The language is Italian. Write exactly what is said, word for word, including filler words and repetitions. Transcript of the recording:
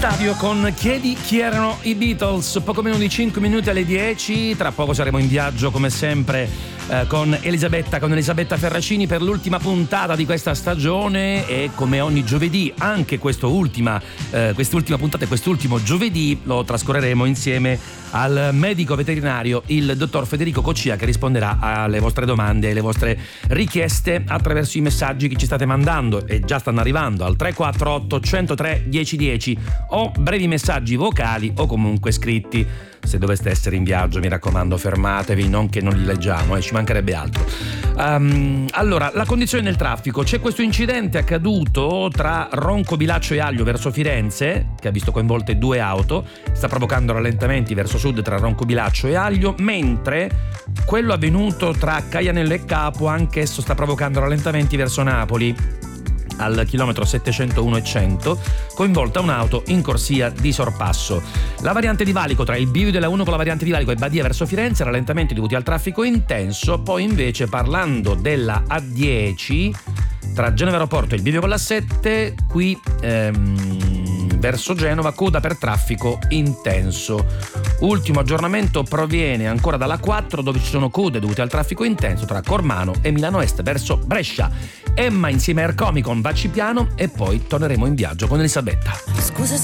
Stadio con Chiedi chi erano i Beatles, poco meno di cinque minuti alle dieci. Tra poco saremo in viaggio come sempre eh, con Elisabetta con Elisabetta Ferracini per l'ultima puntata di questa stagione, e come ogni giovedì anche questo ultima, eh, quest'ultima puntata e quest'ultimo giovedì lo trascorreremo insieme al medico veterinario, il dottor Federico Coccia, che risponderà alle vostre domande e alle vostre richieste attraverso i messaggi che ci state mandando e già stanno arrivando al tre quattro otto uno zero tre uno zero uno zero, o brevi messaggi vocali o comunque scritti. Se doveste essere in viaggio, mi raccomando, fermatevi, non che non li leggiamo, eh, ci mancherebbe altro. Um, allora, la condizione del traffico: c'è questo incidente accaduto tra Roncobilaccio e Aglio verso Firenze, che ha visto coinvolte due auto, sta provocando rallentamenti verso sud tra Roncobilaccio e Aglio, mentre quello avvenuto tra Caianello e Capo anch'esso sta provocando rallentamenti verso Napoli al chilometro settecentouno e cento, coinvolta un'auto in corsia di sorpasso. La variante di Valico, tra il bivio della uno con la variante di Valico e Badia verso Firenze, rallentamenti dovuti al traffico intenso. Poi invece, parlando della A dieci tra Genova Aeroporto e il bivio con la sette, qui ehm, verso Genova coda per traffico intenso. Ultimo aggiornamento proviene ancora dalla quattro, dove ci sono code dovute al traffico intenso tra Cormano e Milano Est verso Brescia. Emma insieme a Ercomi con Baci Piano, e poi torneremo in viaggio con Elisabetta. Scusa